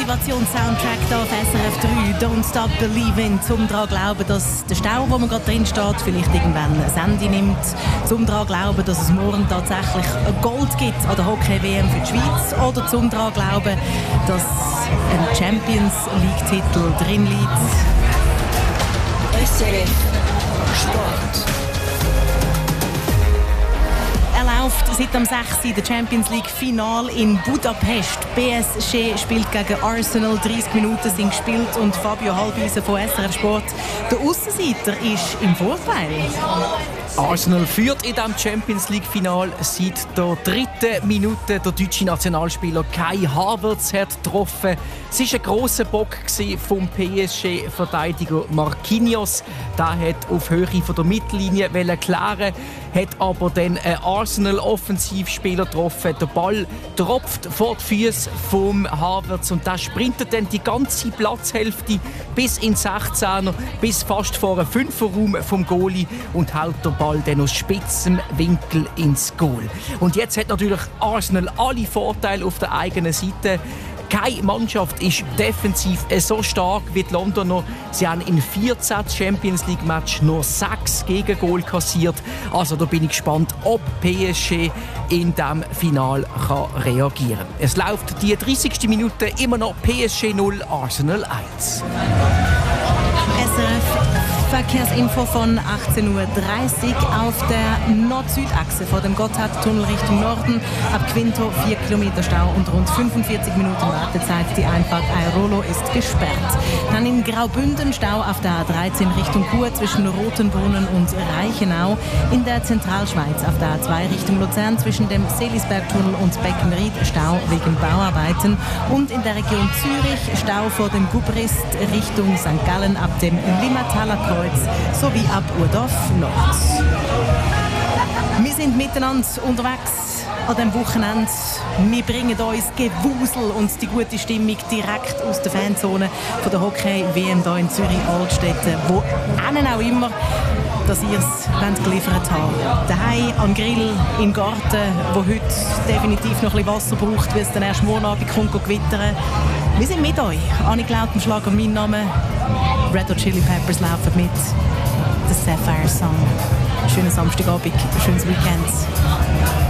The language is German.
Motivationssoundtrack hier auf SRF 3, Don't Stop Believing, zum daran glauben, dass der Stau, wo man gerade drin steht, vielleicht irgendwann ein Ende nimmt, zum daran glauben, dass es morgen tatsächlich ein Gold gibt an der Hockey-WM für die Schweiz oder zum daran glauben, dass ein Champions-League-Titel drin liegt. SRF Sport. Er läuft seit am 6. der Champions League Final in Budapest. PSG spielt gegen Arsenal, 30 Minuten sind gespielt und Fabio Halbisen von SRF Sport. Der Aussenseiter ist im Vorteil. Arsenal führt in diesem Champions League-Final seit der 3. Minute. Der deutsche Nationalspieler Kai Havertz hat getroffen. Es war ein grosser Bock vom PSG-Verteidiger Marquinhos. Der hat auf Höhe von der Mittellinie klären, hat aber dann einen Arsenal-Offensivspieler getroffen. Der Ball tropft vor die Füße vom Havertz und der sprintet dann die ganze Platzhälfte bis in 16er, bis fast vor einen 5er-Raum vom Goalie und haut den Ball dann aus spitzem Winkel ins Goal. Und jetzt hat natürlich Arsenal alle Vorteile auf der eigenen Seite. Keine Mannschaft ist defensiv so stark wie die Londoner. Sie haben in 14 Champions League Match nur 6 Gegengol kassiert. Also da bin ich gespannt, ob PSG in diesem Final reagieren kann. Es läuft die 30. Minute immer noch PSG 0, Arsenal 1. SRF Verkehrsinfo von 18:30 Uhr auf der Nord-Süd-Achse vor dem Gotthardtunnel Richtung Norden. Ab Quinto 4 Kilometer Stau und rund 45 Minuten Wartezeit. Die Einfahrt Airolo ist gesperrt. Dann in Graubünden Stau auf der A13 Richtung Chur zwischen Rotenbrunnen und Reichenau. In der Zentralschweiz auf der A2 Richtung Luzern zwischen dem Seelisbergtunnel und Beckenried Stau wegen Bauarbeiten. Und in der Region Zürich Stau vor dem Gubrist Richtung St. Gallen ab dem Limmataler Kreuz sowie ab Urdorf Nord. Wir sind miteinander unterwegs an diesem Wochenende. Wir bringen uns Gewusel und die gute Stimmung direkt aus der Fanzone von der Hockey-WM hier in Zürich-Altstetten, wo ihnen auch immer, dass ihr es geliefert habt. Daheim am Grill, im Garten, wo heute definitiv noch ein bisschen Wasser braucht, weil es dann erst morgen Abend kommt gewittern. Wir sind mit euch. Annik Lautenschlager, mein Name. Red Hot Chili Peppers laufen mit. Der Sapphire Song. Schönen Samstagabend, schönes Weekend.